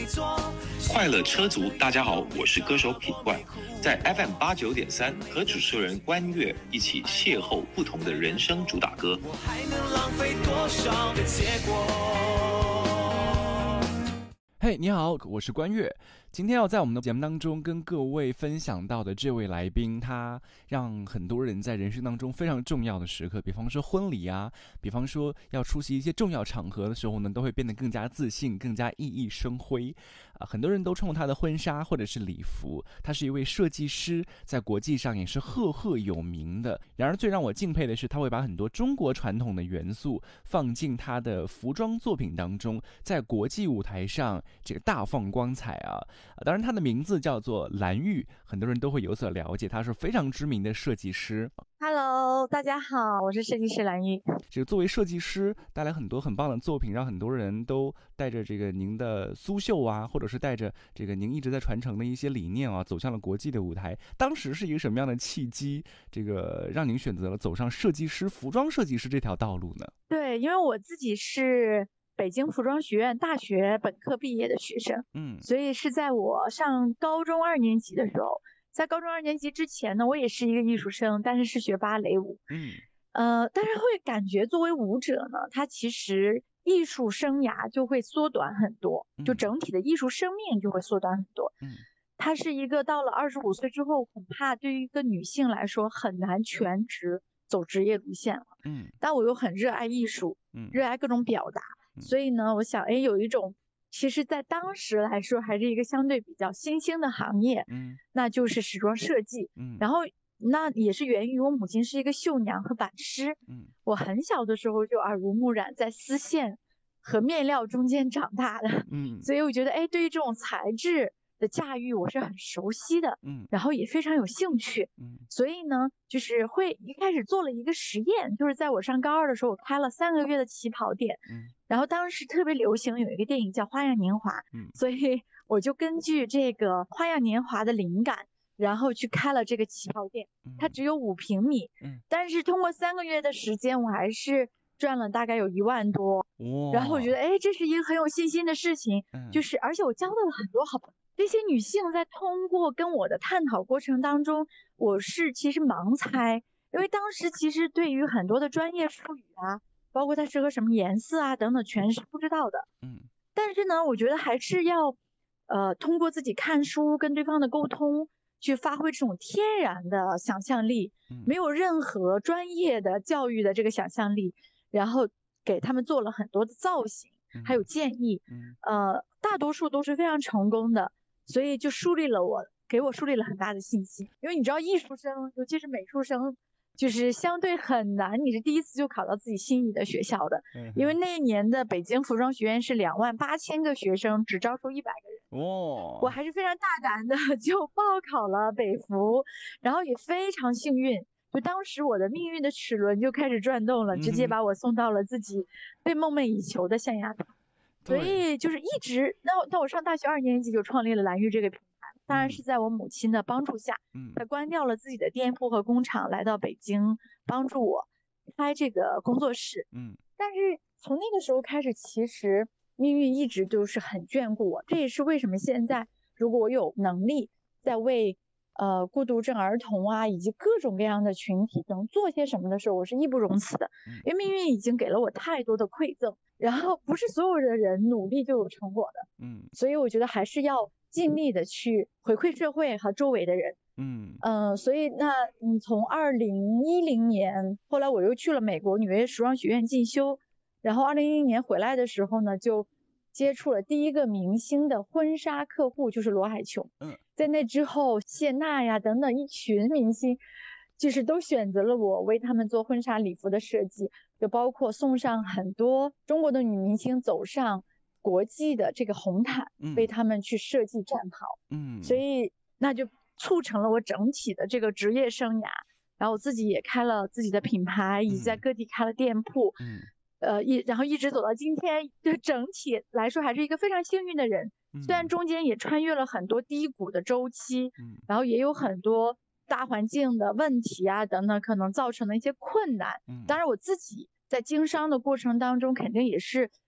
快乐车族，大家好，我是歌手品冠，在 FM89.3和主持人关悦一起邂逅不同的人生主打歌。我还能浪费多少的结果？ 嘿，你好，我是关悦。今天要在我们的节目当中跟各位分享到的这位来宾，他让很多人在人生当中非常重要的时刻，比方说婚礼啊，比方说要出席一些重要场合的时候呢，都会变得更加自信，更加熠熠生辉。很多人都冲他的婚纱或者是礼服，他是一位设计师，在国际上也是赫赫有名的。然而最让我敬佩的是，他会把很多中国传统的元素放进他的服装作品当中，在国际舞台上这个大放光彩啊！当然他的名字叫做蓝玉，很多人都会有所了解，他是非常知名的设计师。 Hello， 大家好，我是设计师蓝玉。 这个作为设计师带来很多很棒的作品，让很多人都带着这个您的苏绣啊，或者是带着这个您一直在传承的一些理念啊，走向了国际的舞台。当时是一个什么样的契机，这个让您选择了走上设计师、服装设计师这条道路呢？ 对，因为我自己是北京服装学院大学本科毕业的学生，所以是在我上高中2年级的时候，在高中2年级之前呢，我也是一个艺术生，但是是学芭蕾舞。但是会感觉作为舞者呢，他其实艺术生涯就会缩短很多，就整体的艺术生命就会缩短很多。他是一个到了25岁之后，恐怕对于一个女性来说很难全职走职业路线了。但我又很热爱艺术，热爱各种表达，所以呢，我想，有一种其实在当时来说还是一个相对比较新兴的行业，那就是时装设计。然后那也是源于我母亲是一个绣娘和版师，我很小的时候就耳濡目染在丝线和面料中间长大的，所以我觉得对于这种材质的驾驭我是很熟悉的，然后也非常有兴趣，所以呢，就是会一开始做了一个实验，就是在我上高2的时候，我开了3个月的旗袍店，然后当时特别流行有一个电影叫《花样年华》，所以我就根据这个《花样年华》的灵感，然后去开了这个旗袍店，它只有5平米，但是通过3个月的时间，我还是赚了大概有1万多，然后我觉得这是一个很有信心的事情，就是而且我交到了很多好朋友。这些女性在通过跟我的探讨过程当中，我是其实盲猜，因为当时其实对于很多的专业术语啊，包括它适合什么颜色啊等等，全是不知道的。但是呢，我觉得还是要通过自己看书跟对方的沟通，去发挥这种天然的想象力，没有任何专业的教育的这个想象力，然后给他们做了很多的造型，还有建议，大多数都是非常成功的，所以就给我树立了很大的信心。因为你知道艺术生，尤其是美术生，就是相对很难，你是第一次就考到自己心仪的学校的，因为那一年的北京服装学院是28000个学生，只招收100个人。我还是非常大胆的就报考了北服，然后也非常幸运，就当时我的命运的齿轮就开始转动了，直接把我送到了自己被梦寐以求的象牙塔。所以就是一直那我上大学2年级就创立了蓝玉这个品牌，当然是在我母亲的帮助下，她关掉了自己的店铺和工厂，来到北京帮助我开这个工作室。但是从那个时候开始，其实命运一直都是很眷顾我，这也是为什么现在如果我有能力在为孤独症儿童啊以及各种各样的群体能做些什么的时候，我是义不容辞的，因为命运已经给了我太多的馈赠，然后不是所有的人努力就有成果的，所以我觉得还是要尽力的去回馈社会和周围的人。所以从2010年，后来我又去了美国纽约时装学院进修，然后2010年回来的时候呢，就接触了第一个明星的婚纱客户，就是罗海琼。在那之后，谢娜呀等等一群明星，就是都选择了我为他们做婚纱礼服的设计，就包括送上很多中国的女明星走上国际的这个红毯，为他们去设计战袍。所以那就促成了我整体的这个职业生涯，然后我自己也开了自己的品牌，以及在各地开了店铺。然后一直走到今天，就整体来说还是一个非常幸运的人。虽然中间也穿越了很多低谷的周期，然后也有很多大环境的问题啊等等，可能造成的一些困难。当然我自己在经商的过程当中，肯定也是